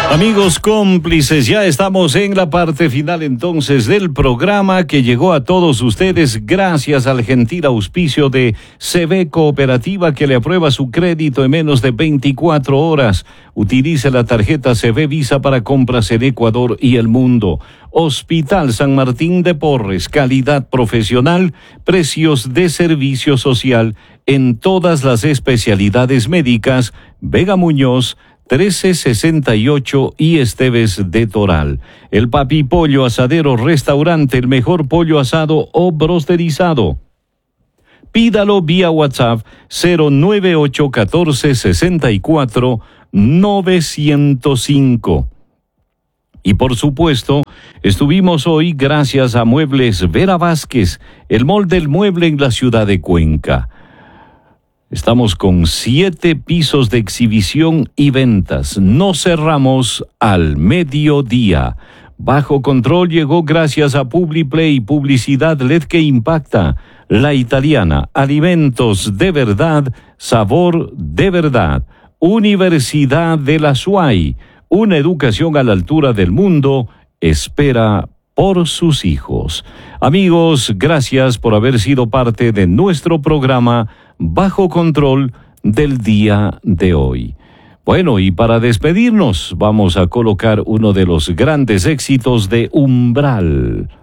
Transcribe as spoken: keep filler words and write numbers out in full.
Amigos cómplices, ya estamos en la parte final entonces del programa que llegó a todos ustedes gracias al gentil auspicio de C B Cooperativa, que le aprueba su crédito en menos de veinticuatro horas. Utilice la tarjeta C B Visa para compras en Ecuador y el mundo. Hospital San Martín de Porres, calidad profesional, precios de servicio social en todas las especialidades médicas. Vega Muñoz trece sesenta y ocho y Esteves de Toral. El Papi Pollo Asadero Restaurante, el mejor pollo asado o brosterizado. Pídalo vía WhatsApp cero nueve ocho uno cuatro seis cuatro nueve cero cinco. Y por supuesto, estuvimos hoy gracias a Muebles Vera Vázquez, el mall del mueble en la ciudad de Cuenca. Estamos con siete pisos de exhibición y ventas. No cerramos al mediodía. Bajo Control llegó gracias a Publiplay, publicidad L E D que impacta. La Italiana, alimentos de verdad, sabor de verdad. Universidad de la S U A Y, una educación a la altura del mundo, espera por sus hijos. Amigos, gracias por haber sido parte de nuestro programa Bajo Control del día de hoy. Bueno, y para despedirnos, vamos a colocar uno de los grandes éxitos de Umbral.